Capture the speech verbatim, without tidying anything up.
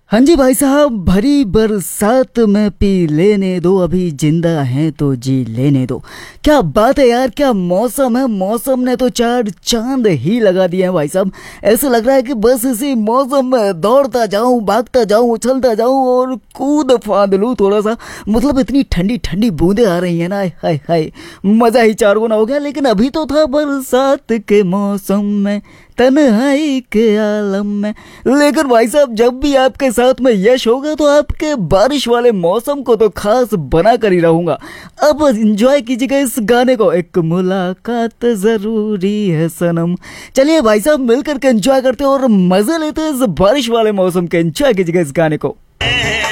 हाँ जी भाई साहब, भरी बरसात में पी लेने दो, अभी जिंदा हैं तो जी लेने दो। क्या बात है यार, क्या मौसम है। मौसम ने तो चार चांद ही लगा दिए हैं भाई साहब। ऐसा लग रहा है कि बस इसी मौसम में दौड़ता जाऊं, भागता जाऊं, उछलता जाऊं और कूद फांद लूं थोड़ा सा। मतलब इतनी ठंडी ठंडी बूंदे आ रही है ना, हाय हाय, मजा ही चार गुना हो गया। लेकिन अभी तो था बरसात के मौसम में, तन्हाई के आलम में। लेकिन भाई साहब, जब भी आपके साथ में यश होगा तो आपके बारिश वाले मौसम को तो खास बना कर ही रहूंगा। अब एंजॉय कीजिएगा इस गाने को, एक मुलाकात जरूरी है सनम। चलिए भाई साहब, मिलकर के एंजॉय करते हैं और मजे लेते हैं इस बारिश वाले मौसम के। एंजॉय कीजिएगा इस गाने को।